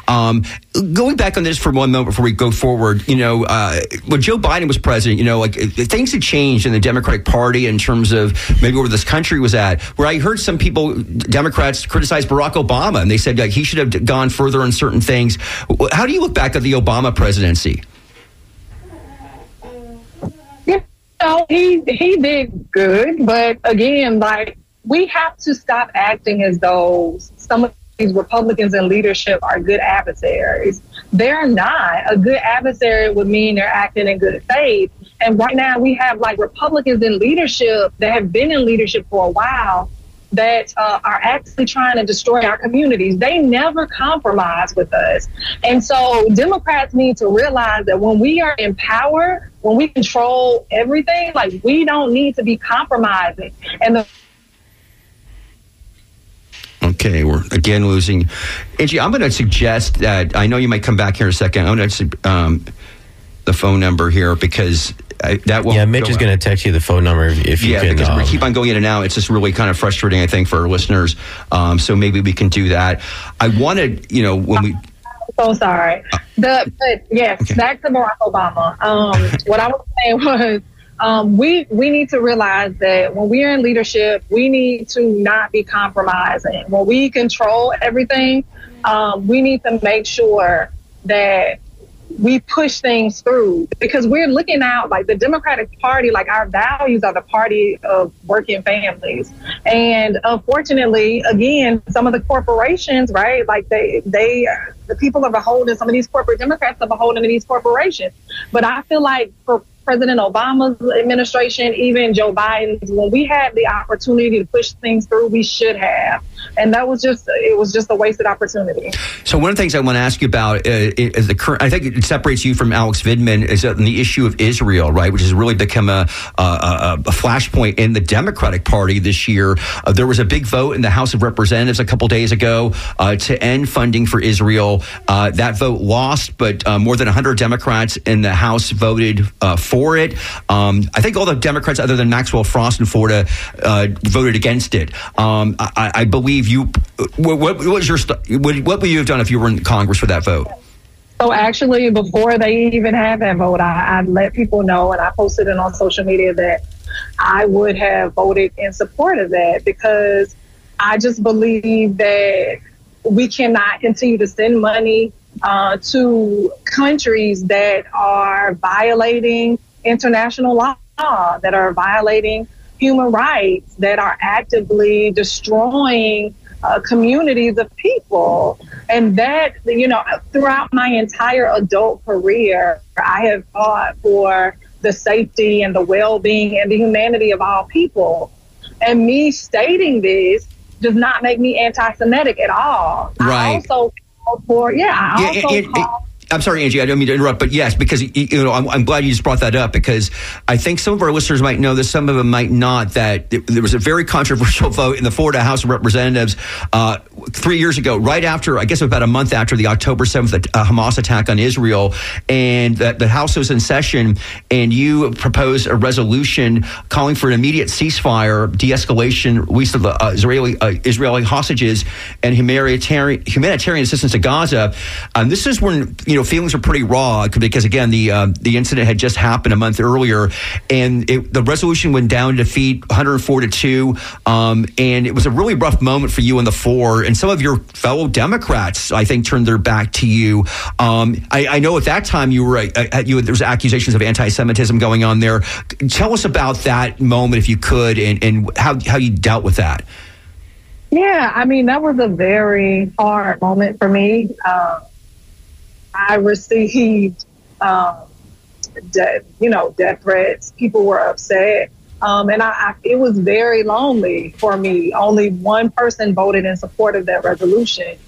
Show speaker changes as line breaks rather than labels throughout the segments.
Going back on this for one moment before we go forward, when Joe Biden was president, things had changed in the Democratic Party in terms of maybe where this country was at, where I heard some people, Democrats, criticize Barack Obama, and they said he should have gone further on certain things. How do you look back at the Obama presidency?
He did good, but again, we have to stop acting as though some of these Republicans in leadership are good adversaries. They're not. A good adversary would mean they're acting in good faith. And right now we have Republicans in leadership that have been in leadership for a while that are actually trying to destroy our communities. They never compromise with us. And so Democrats need to realize that when we are in power, when we control everything, we don't need to be compromising. And
Okay, we're again losing. Angie, I'm going to suggest that, I know you might come back here in a second. I'm going to the phone number here because that will.
Yeah, Mitch is going to text you the phone number if you can.
Because we keep on going in and out. It's just really kind of frustrating, I think, for our listeners. So maybe we can do that. I wanted, when we.
So sorry. But yes, okay. Back to Barack Obama. What I was saying was, we need to realize that when we're in leadership, we need to not be compromising. When we control everything, we need to make sure that we push things through, because we're looking out the Democratic Party, our values are the party of working families. And unfortunately, again, some of the corporations, right, the people are beholden, some of these corporate Democrats are beholden to these corporations. But I feel like for President Obama's administration, even Joe Biden's, when we had the opportunity to push things through, we should have. And it was just a wasted opportunity.
So one of the things I want to ask you about is the current, I think it separates you from Alex Vidman, is the issue of Israel, right, which has really become a flashpoint in the Democratic Party this year. There was a big vote in the House of Representatives a couple days ago to end funding for Israel. That vote lost, but more than 100 Democrats in the House voted for it. I think all the Democrats, other than Maxwell Frost in Florida, voted against it. I believe you. What would you have done if you were in Congress for that vote?
So actually, before they even had that vote, I let people know, and I posted it on social media that I would have voted in support of that, because I just believe that we cannot continue to send money to countries that are violating international law, that are violating human rights, that are actively destroying communities of people. And that, throughout my entire adult career, I have fought for the safety and the well-being and the humanity of all people. And me stating this does not make me anti-Semitic at all.
Right.
I also call for,
I'm sorry, Angie, I don't mean to interrupt, but yes, because I'm glad you just brought that up, because I think some of our listeners might know this, some of them might not, that there was a very controversial vote in the Florida House of Representatives 3 years ago, right after, I guess about a month after the October 7th Hamas attack on Israel, and the House was in session, and you proposed a resolution calling for an immediate ceasefire, de-escalation, release of Israeli hostages, and humanitarian assistance to Gaza. This is when feelings are pretty raw, because again the incident had just happened a month earlier, and the resolution went down to defeat 104-2, and it was a really rough moment for you on the floor, and some of your fellow Democrats, I think, turned their back to you. I know at that time there was accusations of anti-Semitism going on there. Tell us about that moment, if you could, and how you dealt with that.
Yeah, I mean, that was a very hard moment for me. I received, death threats. People were upset. And it was very lonely for me. Only one person voted in support of that resolution.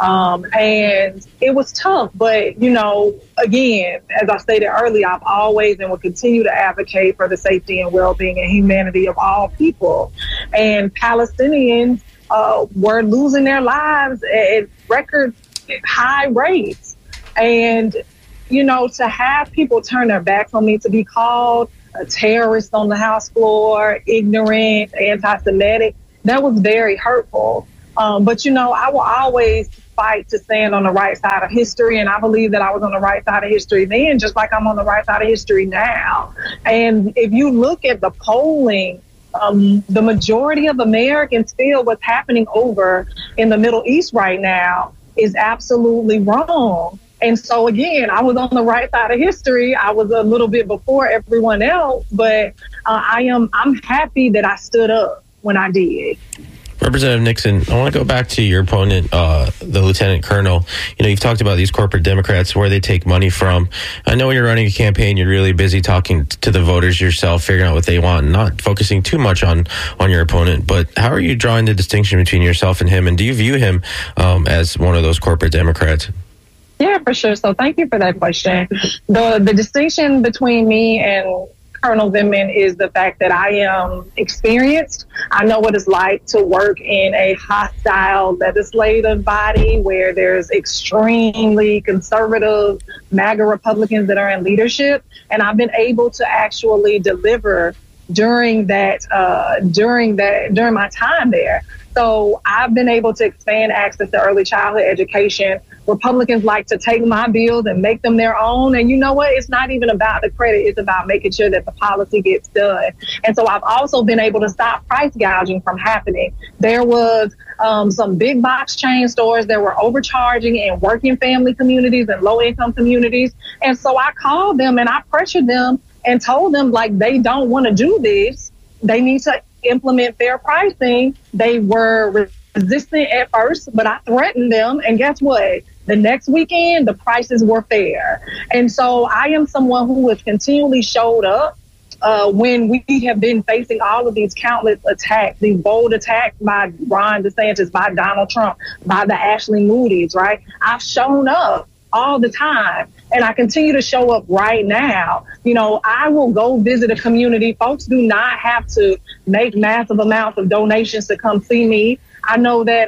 And it was tough. But, again, as I stated earlier, I've always and will continue to advocate for the safety and well-being and humanity of all people. And Palestinians were losing their lives at record high rates. And, to have people turn their backs on me, to be called a terrorist on the House floor, ignorant, anti-Semitic, that was very hurtful. But, I will always fight to stand on the right side of history. And I believe that I was on the right side of history then, just like I'm on the right side of history now. And if you look at the polling, the majority of Americans feel what's happening over in the Middle East right now is absolutely wrong. And so, again, I was on the right side of history. I was a little bit before everyone else, but I'm happy that I stood up when I did.
Representative Nixon, I want to go back to your opponent, the lieutenant colonel. You know, you've talked about these corporate Democrats, where they take money from. I know when you're running a campaign, you're really busy talking to the voters yourself, figuring out what they want, and not focusing too much on your opponent. But how are you drawing the distinction between yourself and him? And do you view him as one of those corporate Democrats?
Yeah, for sure. So thank you for that question. The distinction between me and Colonel Vindman is the fact that I am experienced. I know what it's like to work in a hostile legislative body where there's extremely conservative MAGA Republicans that are in leadership. And I've been able to actually deliver during my time there. So I've been able to expand access to early childhood education. Republicans like to take my bills and make them their own. And you know what? It's not even about the credit. It's about making sure that the policy gets done. And so I've also been able to stop price gouging from happening. There was some big box chain stores that were overcharging in working family communities and low income communities. And so I called them and I pressured them and told them, like, they don't want to do this. They need to implement fair pricing. They were resistant at first, but I threatened them. And guess what? The next weekend, the prices were fair. And so I am someone who has continually showed up when we have been facing all of these countless attacks, these bold attacks by Ron DeSantis, by Donald Trump, by the Ashley Moody's, right? I've shown up all the time. And I continue to show up right now. You know, I will go visit a community. Folks do not have to make massive amounts of donations to come see me. I know that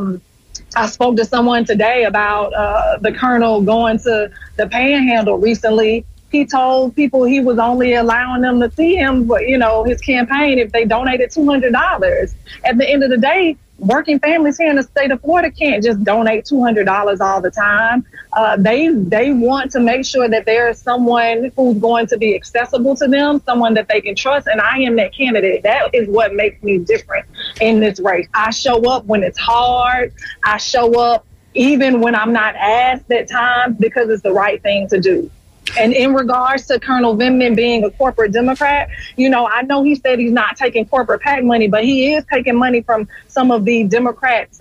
I spoke to someone today about the colonel going to the Panhandle recently. He told people he was only allowing them to see him, but, you know, his campaign if they donated $200. At the end of the day, working families here in the state of Florida can't just donate $200 all the time. They want to make sure that there is someone who's going to be accessible to them, someone that they can trust, and I am that candidate. That is what makes me different in this race. I show up when it's hard. I show up even when I'm not asked at times because it's the right thing to do. And in regards to Colonel Vindman being a corporate Democrat, you know, I know he said he's not taking corporate PAC money, but he is taking money from some of the Democrats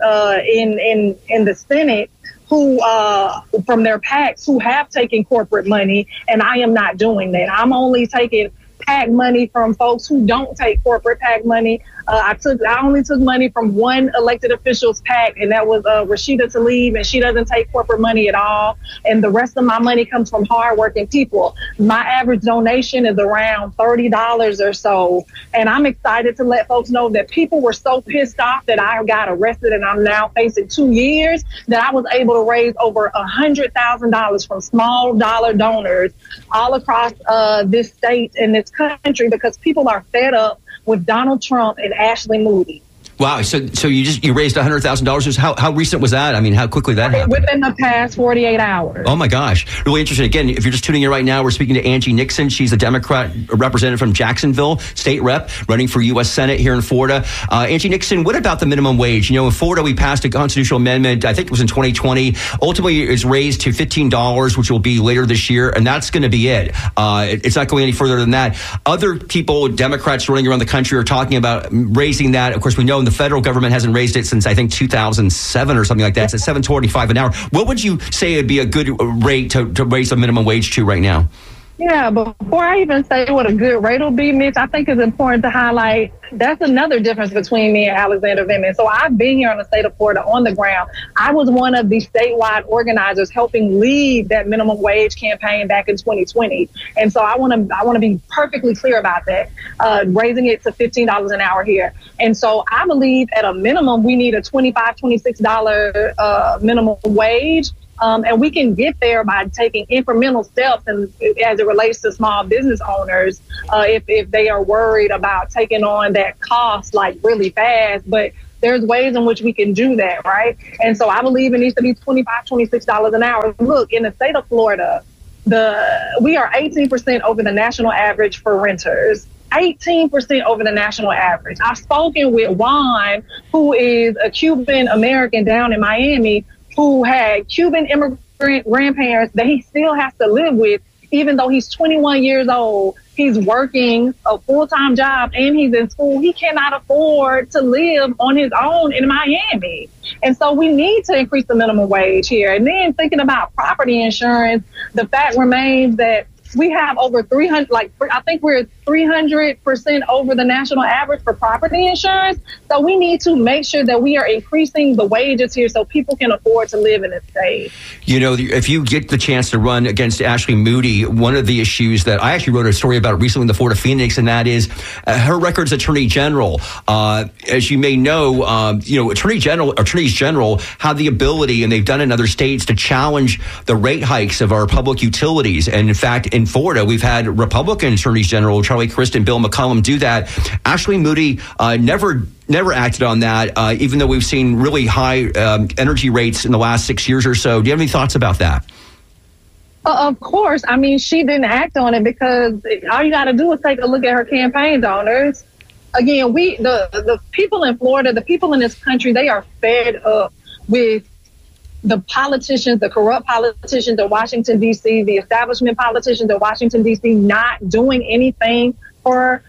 in the Senate who from their PACs who have taken corporate money. And I am not doing that. I'm only taking PAC money from folks who don't take corporate PAC money. I only took money from one elected official's PAC, and that was Rashida Tlaib, and she doesn't take corporate money at all. And the rest of my money comes from hardworking people. My average donation is around $30 or so. And I'm excited to let folks know that people were so pissed off that I got arrested and I'm now facing 2 years that I was able to raise over $100,000 from small dollar donors all across this state and this country because people are fed up with Donald Trump and Ashley Moody.
Wow. So you raised $100,000. How recent was that? I mean, how quickly that happened?
Within the past 48 hours.
Oh, my gosh. Really interesting. Again, if you're just tuning in right now, we're speaking to Angie Nixon. She's a Democrat representative from Jacksonville, state rep, running for U.S. Senate here in Florida. Angie Nixon, what about the minimum wage? You know, in Florida, we passed a constitutional amendment, I think it was in 2020. Ultimately, it's raised to $15, which will be later this year, and that's going to be it. It's not going any further than that. Other people, Democrats running around the country, are talking about raising that. Of course, we know in the federal government hasn't raised it since I think 2007 or something like that. It's at $7.25 an hour. What would you say would be a good rate to raise the minimum wage to right now?
Yeah, but before I even say what a good rate will be, Mitch, I think it's important to highlight that's another difference between me and Alexander Vindman. So I've been here in the state of Florida on the ground. I was one of the statewide organizers helping lead that minimum wage campaign back in 2020. And so I want to be perfectly clear about that, raising it to $15 an hour here. And so I believe at a minimum, we need a $25, $26 minimum wage. And we can get there by taking incremental steps, and as it relates to small business owners, if they are worried about taking on that cost like really fast. But there's ways in which we can do that, right? And so I believe it needs to be $25, $26 an hour. Look, in the state of Florida, we are 18% over the national average for renters. 18% over the national average. I've spoken with Juan, who is a Cuban American down in Miami, who had Cuban immigrant grandparents that he still has to live with, even though he's 21 years old. He's working a full-time job and he's in school. He cannot afford to live on his own in Miami. And so we need to increase the minimum wage here. And then thinking about property insurance, the fact remains that we have over 300, I think we're 300% over the national average for property insurance. So we need to make sure that we are increasing the wages here so people can afford to live in this state.
You know, if you get the chance to run against Ashley Moody, one of the issues that I actually wrote a story about recently in the Florida Phoenix, and that is her record as Attorney General. As you may know, attorneys general have the ability, and they've done in other states, to challenge the rate hikes of our public utilities. And in fact, in Florida, we've had Republican attorneys general Charlie Crist and Bill McCollum do that. Ashley Moody never acted on that, even though we've seen really high energy rates in the last 6 years or so. Do you have any thoughts about that?
Of course. I mean, she didn't act on it because all you got to do is take a look at her campaign donors. Again, the people in Florida, the people in this country, they are fed up with the politicians, the corrupt politicians in Washington, D.C., the establishment politicians in Washington, D.C., not doing anything for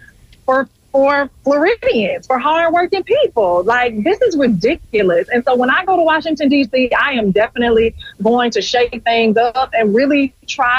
Floridians, for hardworking people. Like, this is ridiculous. And so when I go to Washington, D.C., I am definitely going to shake things up and really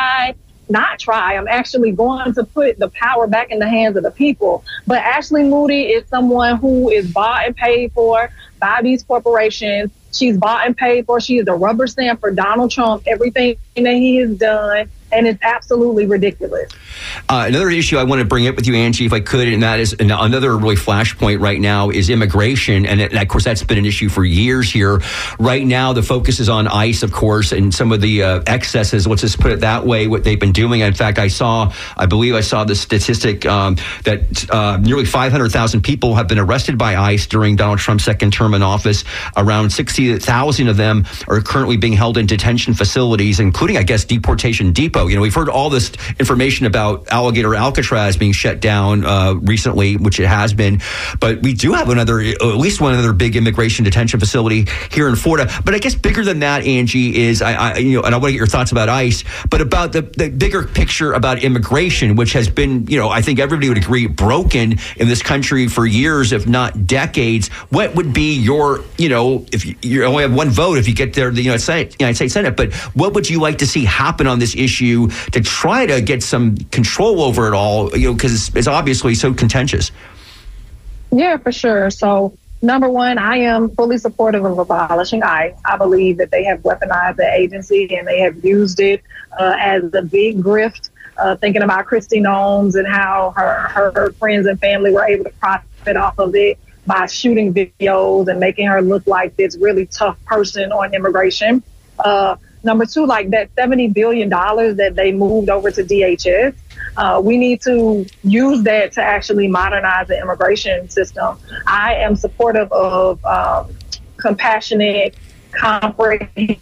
I'm actually going to put the power back in the hands of the people. But Ashley Moody is someone who is bought and paid for by these corporations. She's bought and paid for. She is a rubber stamp for Donald Trump, everything that he has done. And it's absolutely ridiculous.
Another issue I want to bring up with you, Angie, if I could, and that is another really flashpoint right now is immigration. And of course, that's been an issue for years here. Right now, the focus is on ICE, of course, and some of the excesses, let's just put it that way, what they've been doing. In fact, I believe I saw the statistic that nearly 500,000 people have been arrested by ICE during Donald Trump's second term in office. Around 60,000 of them are currently being held in detention facilities, including, I guess, Deportation Depot. You know, we've heard all this information about Alligator Alcatraz being shut down recently, which it has been. But we do have at least one other big immigration detention facility here in Florida. But I guess bigger than that, Angie, is and I want to get your thoughts about ICE, but about the bigger picture about immigration, which has been, I think everybody would agree, broken in this country for years, if not decades. What would be your, if you only have one vote if you get there, the United States Senate, but what would you like to see happen on this issue to try to get some control over it all, because it's obviously so contentious?
Yeah, for sure. So, number one, I am fully supportive of abolishing ICE. I believe that they have weaponized the agency and they have used it as a big grift, thinking about Kristi Noem and how her friends and family were able to profit off of it by shooting videos and making her look like this really tough person on immigration. Number two, like that $70 billion that they moved over to DHS, we need to use that to actually modernize the immigration system. I am supportive of compassionate, comprehensive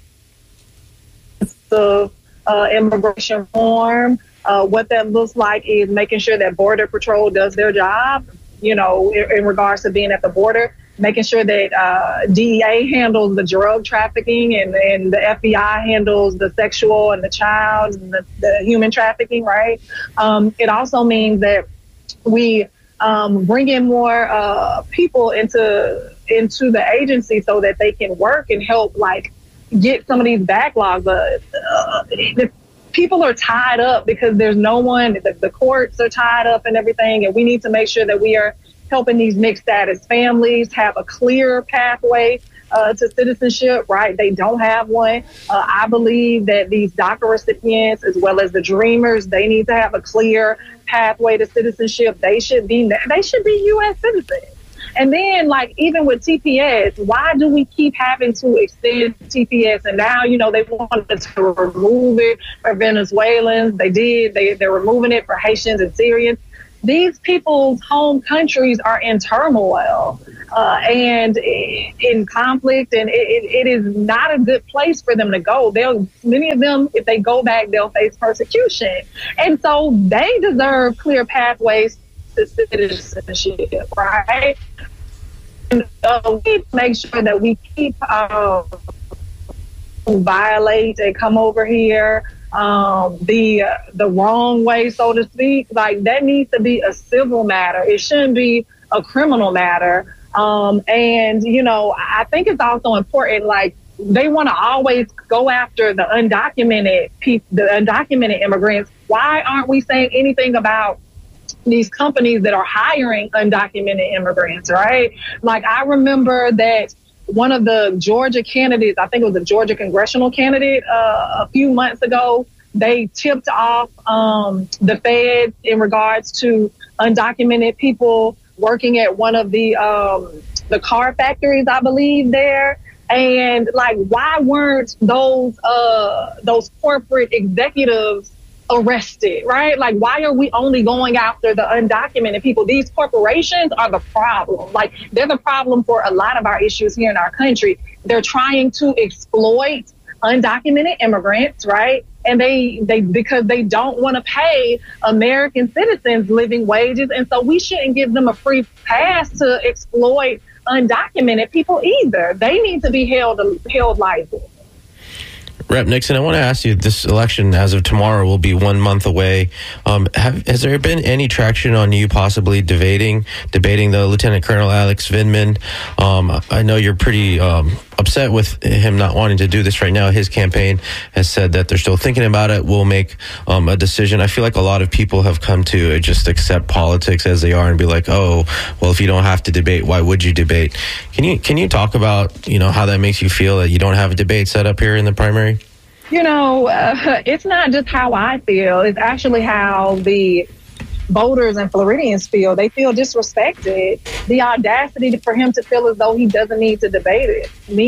immigration reform. What that looks like is making sure that Border Patrol does their job, in regards to being at the border. Making sure that DEA handles the drug trafficking and the FBI handles the sexual and the child and the human trafficking, right? It also means that we bring in more people into the agency so that they can work and help, get some of these backlogs. The people are tied up because there's no one, the courts are tied up and everything, and we need to make sure that we are helping these mixed status families have a clear pathway to citizenship, right? They don't have one. I believe that these DACA recipients, as well as the Dreamers, they need to have a clear pathway to citizenship. They should be U.S. citizens. And then, even with TPS, why do we keep having to extend TPS? And now, they wanted to remove it for Venezuelans. They're removing it for Haitians and Syrians. These people's home countries are in turmoil. and in conflict, and it is not a good place for them to go. Many of them, if they go back, they'll face persecution. And so they deserve clear pathways to citizenship, right? And we need to make sure that we keep who violate and come over here the wrong way, so to speak. Like, that needs to be a civil matter. It shouldn't be a criminal matter. And, you know, I think it's also important, like, they want to always go after the undocumented people, the undocumented immigrants. Why aren't we saying anything about these companies that are hiring undocumented immigrants, right? Like, I remember that one of the Georgia candidates, I think it was a Georgia congressional candidate, a few months ago, they tipped off the feds in regards to undocumented people working at one of the car factories, I believe, there. And like, why weren't those corporate executives arrested, right? Like, why are we only going after the undocumented people? These corporations are the problem. Like, they're the problem for a lot of our issues here in our country. They're trying to exploit undocumented immigrants, right? And they because they don't want to pay American citizens living wages. And so we shouldn't give them a free pass to exploit undocumented people either. They need to be held liable.
Rep. Nixon, I want to ask you, this election as of tomorrow will be 1 month away. Has there been any traction on you possibly debating the Lieutenant Colonel Alex Vindman? I know you're pretty upset with him not wanting to do this right now. His campaign has said that they're still thinking about it. We'll make a decision. I feel like a lot of people have come to just accept politics as they are and be like, oh, well, if you don't have to debate, why would you debate? Can you talk about, you know, how that makes you feel that you don't have a debate set up here in the primary?
You know, it's not just how I feel. It's actually how the voters and Floridians feel. They feel disrespected. The audacity for him to feel as though he doesn't need to debate it,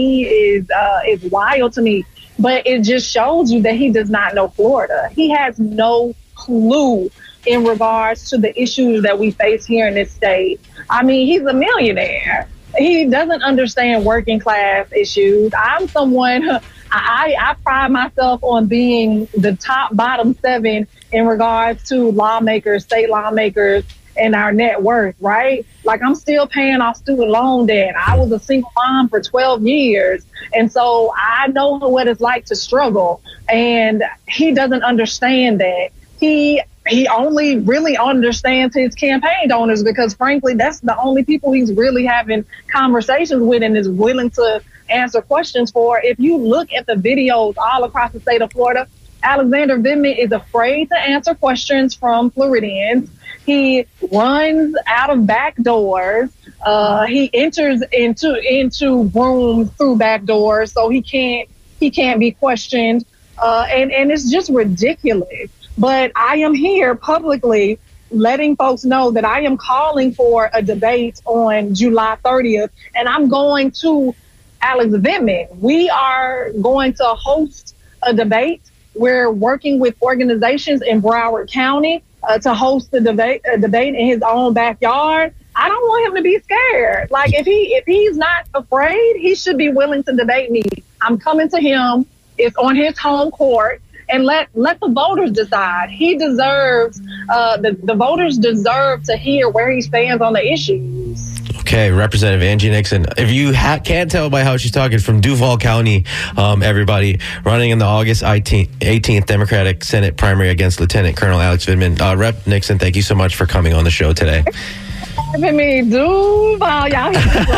is wild to me. But it just shows you that he does not know Florida. He has no clue in regards to the issues that we face here in this state. I mean, he's a millionaire. He doesn't understand working class issues. I'm someone... I pride myself on being the top bottom 7 in regards to lawmakers, state lawmakers, and our net worth, right? Like, I'm still paying off student loan debt. I was a single mom for 12 years. And so I know what it's like to struggle. And he doesn't understand that. He only really understands his campaign donors because, frankly, that's the only people he's really having conversations with and is willing to answer questions for. If you look at the videos all across the state of Florida, Alexander Vindman is afraid to answer questions from Floridians. He runs out of back doors. He enters into rooms through back doors, so he can't be questioned. And it's just ridiculous. But I am here publicly letting folks know that I am calling for a debate on July 30th, and I'm going to Alex Vindman. We are going to host a debate. We're working with organizations in Broward County to host a debate in his own backyard. I don't want him to be scared. Like, if he's not afraid, he should be willing to debate me. I'm coming to him. It's on his home court. And let the voters decide. He deserves, the voters deserve to hear where he stands on the issues.
Okay, Representative Angie Nixon. If you can't tell by how she's talking, from Duval County, everybody, running in the August 18th Democratic Senate primary against Lieutenant Colonel Alex Vindman. Rep. Nixon, thank you so much for coming on the show today.
Me, Duval, y'all.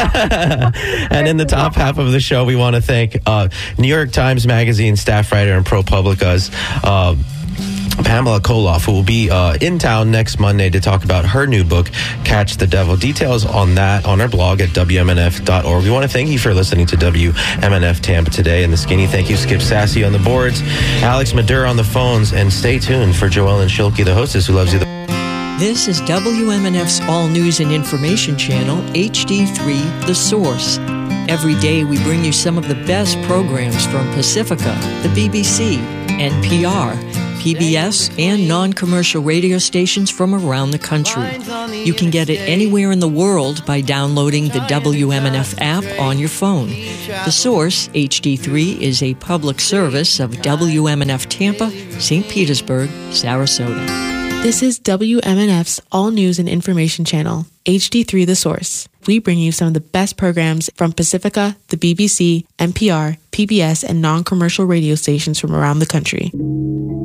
And in the top half of the show, we want to thank New York Times Magazine staff writer and ProPublica's Pamela Koloff, who will be in town next Monday to talk about her new book, Catch the Devil. Details on that on our blog at WMNF.org. We want to thank you for listening to WMNF Tampa today. And the Skinny, thank you, Skip Sassy on the boards, Alex Madura on the phones, and stay tuned for Joellen Schilke, the hostess who loves you.
This is WMNF's All News and Information Channel, HD3, The Source. Every day we bring you some of the best programs from Pacifica, the BBC, NPR, PBS, and non-commercial radio stations from around the country. You can get it anywhere in the world by downloading the WMNF app on your phone. The Source, HD3, is a public service of WMNF Tampa, St. Petersburg, Sarasota.
This is WMNF's All News and Information Channel, HD3 The Source. We bring you some of the best programs from Pacifica, the BBC, NPR, PBS, and non-commercial radio stations from around the country.